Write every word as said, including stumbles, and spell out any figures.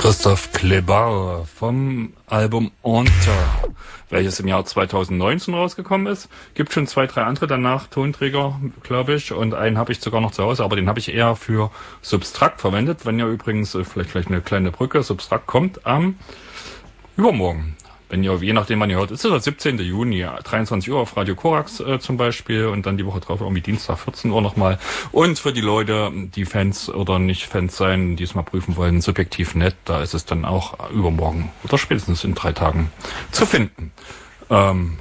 Christoph Klebar vom Album Honte, welches im Jahr zweitausendneunzehn rausgekommen ist. Gibt schon zwei, drei andere danach, Tonträger, glaube ich, und einen habe ich sogar noch zu Hause, aber den habe ich eher für Substrakt verwendet. Wenn ihr übrigens, vielleicht gleich eine kleine Brücke, Substrakt kommt am übermorgen. Wenn ihr, je nachdem wann ihr hört, ist es der siebzehnten Juni, dreiundzwanzig Uhr auf Radio Korax äh, zum Beispiel, und dann die Woche drauf irgendwie Dienstag vierzehn Uhr nochmal. Und für die Leute, die Fans oder nicht Fans sein, die es mal prüfen wollen, subjektiv nett, da ist es dann auch übermorgen oder spätestens in drei Tagen zu finden. Ähm,